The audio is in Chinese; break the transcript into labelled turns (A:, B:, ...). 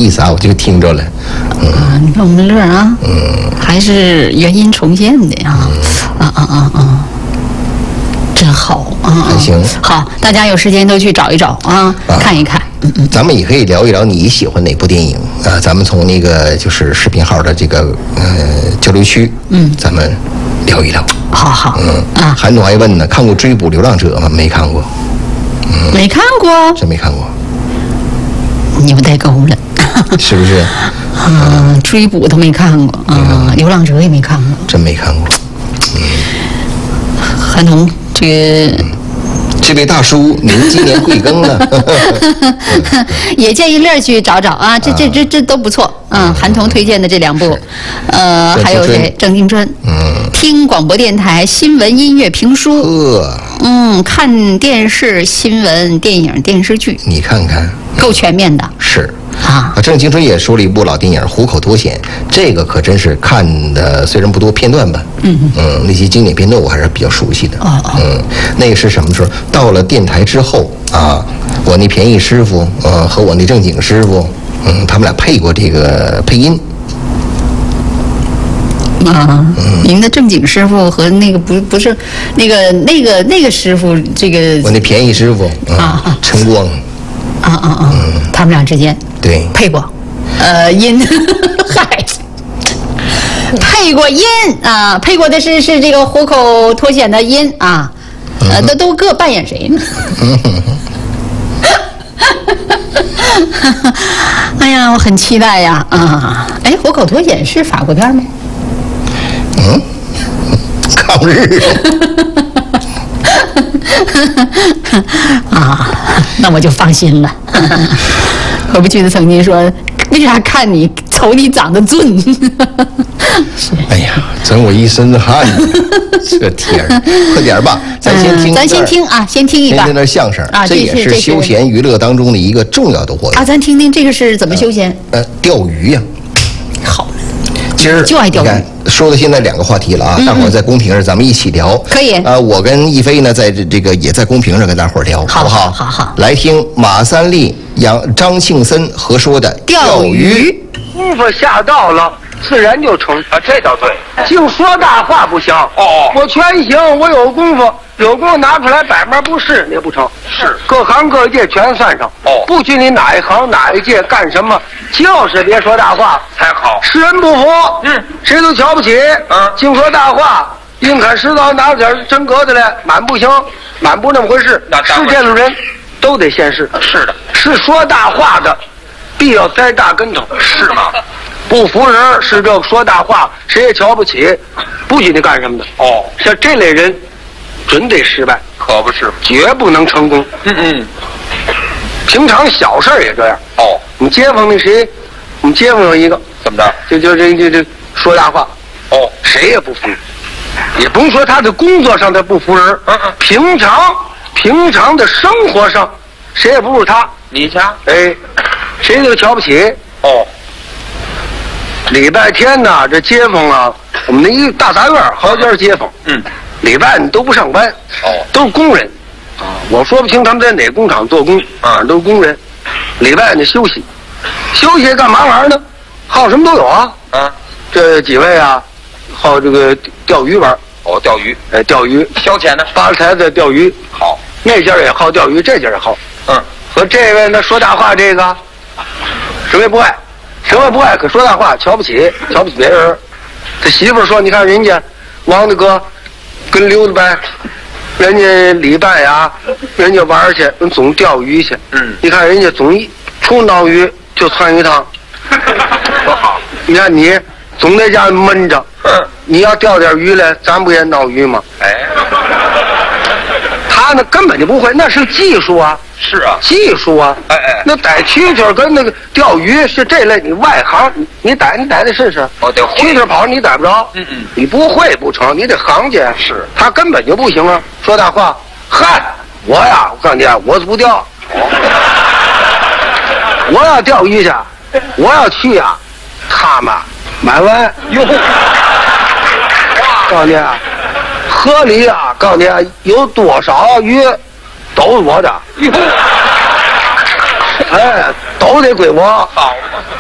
A: 思啊，我就听着了。
B: 你看我们乐啊，还是原音重现的呀，真好啊！
A: 还行。
B: 好，大家有时间都去找一找啊，看一看。
A: 咱们也可以聊一聊你喜欢哪部电影啊？咱们从那个就是视频号的这个交流区，咱们聊一聊。
B: 好，
A: 韩总还问呢，看过《追捕流浪者》吗？没看过。
B: 没看过，
A: 真没看过。
B: 你们代沟了，
A: 是不是？
B: 追捕都没看过，流浪者也没看过，
A: 真没看过。
B: 韩童，
A: 这位大叔，您今年贵庚呢？
B: 也建议乐去找找啊，这都不错。韩童推荐的这2部，还有谁？郑经春。听广播电台新闻、音乐、评书。看电视、新闻、电影、电视剧。
A: 你看看，
B: 够全面的。
A: 是。郑经春也说了一部老电影《虎口脱险》，这个可真是看的虽然不多，片段吧。那些经典片段我还是比较熟悉的。那个是什么时候？到了电台之后啊，我那便宜师傅和我那正经师傅，他们俩配过这个配音。
B: 您的正经师傅和那个不是那个师傅，这个
A: 我那便宜师傅陈光。
B: 他们俩之间
A: 对
B: 配过，音，嗨，配过音啊，配过的是这个虎口脱险的音啊，都各扮演谁呢？哎呀，我很期待呀哎，虎口脱险是法国片吗？
A: 抗日。
B: 那我就放心了。何不去的曾经说，为啥看你瞅你长得俊？
A: 哎呀，整我一身汗。这天儿，快点吧，咱先听啊，
B: 先听一个，
A: 先听点相声啊，这也是休闲娱乐当中的一个重要的活动
B: 啊。咱听听这个是怎么休闲？
A: 钓鱼呀。
B: 好，
A: 今儿
B: 就爱钓鱼。
A: 说的现在2个话题了啊，大伙儿在公屏上咱们一起聊，
B: 可以。
A: 我跟一飞呢，在这个也在公屏上跟大伙儿聊，好不好？
B: 好。
A: 来听马三立、张庆森合说的钓鱼。
C: 功夫下到了，自然就成啊，这倒对。净说大话不行。我全行，我有功夫拿出来百般不是，那不成。是各行各业全算上。不拘你哪一行哪一届干什么，就是别说大话才好。世人不服，谁都瞧不起。净说大话，硬砍实刀，拿出点真格子来，满不行，满不那么回事。是这种人，都得现世。是的，是说大话的，必要栽大跟头。是吗？不服人是这说大话，谁也瞧不起，不许你干什么的。像这类人，准得失败，可不是，绝不能成功。平常小事也这样。我们街坊那谁，我们街坊有一个，怎么着？就这说大话。谁也不服，也不用说他的工作上他不服人。平常的生活上，谁也不如他。你瞧，谁都瞧不起。礼拜天呢，这街坊啊，我们那一大杂院好几家街坊，礼拜都不上班，都是工人，我说不清他们在哪工厂做工，都是工人，礼拜呢休息干嘛玩呢？好什么都有啊，这几位啊，好这个钓鱼玩，钓鱼，钓鱼消遣呢，发财的钓鱼，好，那家也好钓鱼，这家也好，和这位呢说大话，这个什么也不爱。可说大话，瞧不起别人。他媳妇说：“你看人家王大哥跟刘大伯，人家礼拜啊，人家玩去，人总钓鱼去。你看人家总一出闹鱼就窜一趟，多好。你看你总在家闷着，你要钓点鱼来，咱不也闹鱼吗？他呢根本就不会，那是技术啊。”是啊，技术啊，那逮蛐蛐跟那个钓鱼是这类，你外行，你逮的试试。得蛐蛐跑你逮不着，你不会不成，你得行家。是，他根本就不行啊，说大话。嗨，我告诉你，我不钓，我要钓鱼去，我要去啊，他妈买完哟，告诉你，河里啊，告诉你有多少鱼。都是我的，都得归我。好。